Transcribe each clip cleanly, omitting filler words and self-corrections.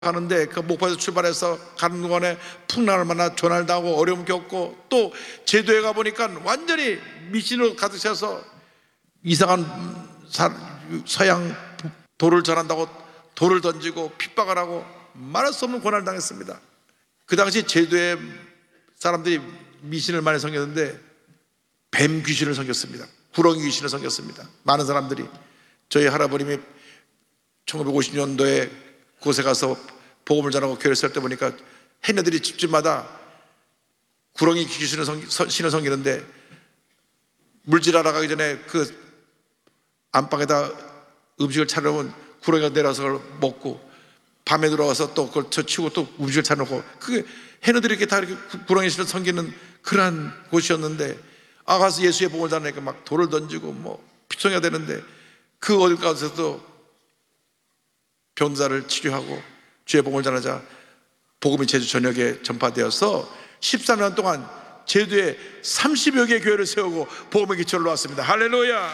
가는데 그 목포에서 출발해서 가는 동안에 풍랑을 만나 조난을 당하고 어려움 겪고, 또 제도에 가보니까 완전히 미신으로 가득 차서 이상한 서양 돌을 전한다고 돌을 던지고 핍박을 하고 말할 수 없는 고난을 당했습니다. 그 당시 제도에 사람들이 미신을 많이 섬겼는데 뱀 귀신을 섬겼습니다. 구렁이 귀신을 섬겼습니다. 많은 사람들이. 저희 할아버님이 1950년도에 그곳에 가서 복음을 전하고 교회를 설 때 보니까 해녀들이 집집마다 구렁이 귀신을 신을 섬기는데, 물질하러 가기 전에 그 안방에다 음식을 차려놓으면 구렁이가 내려와서 그걸 먹고, 밤에 들어와서 또 그걸 치우고 또 음식을 차려놓고, 그게 해녀들이 이렇게 다 이렇게 구렁이 신을 섬기는 그러한 곳이었는데, 가서 예수의 복음을 전하니까 막 돌을 던지고 뭐 피청해야 되는데, 그 어딜 가서도 병자를 치료하고 주의 복음을 전하자 복음이 제주 전역에 전파되어서 14년 동안 제주에 30여 개의 교회를 세우고 복음의 기초를 놓았습니다. 할렐루야.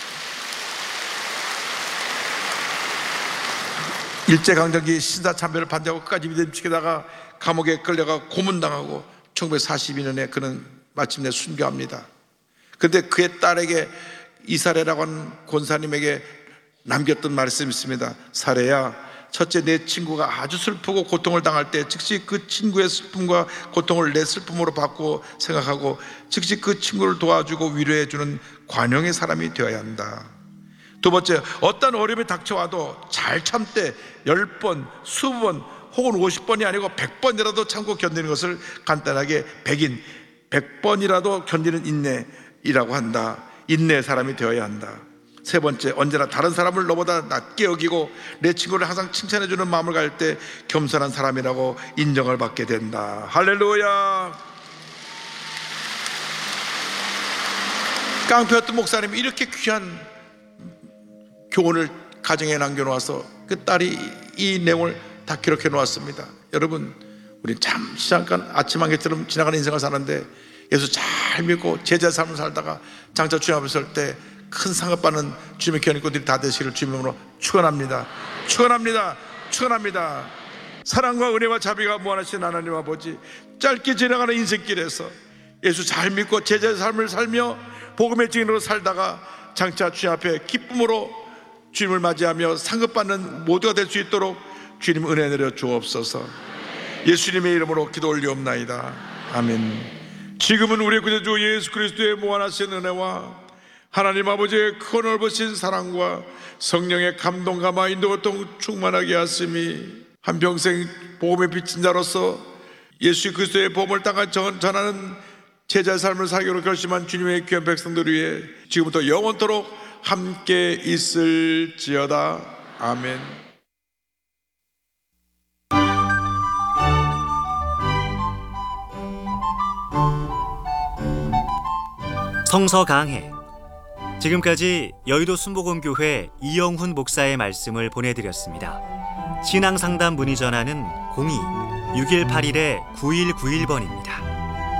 일제강점기 신사참배를 반대하고 끝까지 믿음 지키다가 감옥에 끌려가 고문당하고 1942년에 그는 마침내 순교합니다. 그런데 그의 딸에게 이사례라고 하는 권사님에게 남겼던 말씀이 있습니다. 사례야, 첫째, 내 친구가 아주 슬프고 고통을 당할 때 즉시 그 친구의 슬픔과 고통을 내 슬픔으로 바꾸어 생각하고 즉시 그 친구를 도와주고 위로해주는 관용의 사람이 되어야 한다. 두 번째, 어떤 어려움이 닥쳐와도 잘 참되 10번, 20번 혹은 50번이 아니고 100번이라도 참고 견디는 것을 간단하게 100번이라도 견디는 인내이라고 한다. 인내의 사람이 되어야 한다. 세 번째, 언제나 다른 사람을 너보다 낮게 여기고 내 친구를 항상 칭찬해주는 마음을 가질 때 겸손한 사람이라고 인정을 받게 된다. 할렐루야. 깡패였던 목사님이 이렇게 귀한 교훈을 가정에 남겨놓아서 그 딸이 이 내용을 다 기록해 놓았습니다. 여러분, 우리 잠깐 아침 한 개처럼 지나가는 인생을 사는데 예수 잘 믿고 제자 삶을 살다가 장차 주님 앞에 설 때 큰 상급 받는 주님의 귀한 인권들이 다 되시기를 주님으로 축원합니다. 축원합니다. 축원합니다. 사랑과 은혜와 자비가 무한하신 하나님 아버지, 짧게 지나가는 인생길에서 예수 잘 믿고 제자의 삶을 살며 복음의 증인으로 살다가 장차 주님 앞에 기쁨으로 주님을 맞이하며 상급받는 모두가 될 수 있도록 주님 은혜 내려 주옵소서. 예수님의 이름으로 기도 올리옵나이다. 아멘. 지금은 우리 구주주 예수 그리스도의 무한하신 은혜와 하나님 아버지의 크고 넓으신 사랑과 성령의 감동감화 인도고통 충만하게 하심이 한평생 복음의 빚진 자로서 예수 그리스도의 복음을 땅에 전하는 제자의 삶을 살기로 결심한 주님의 귀한 백성들 위해 지금부터 영원토록 함께 있을지어다. 아멘. 성서 강해. 지금까지 여의도 순복음교회 이영훈 목사의 말씀을 보내드렸습니다. 신앙상담 문의 전화는 02-6181-9191번입니다.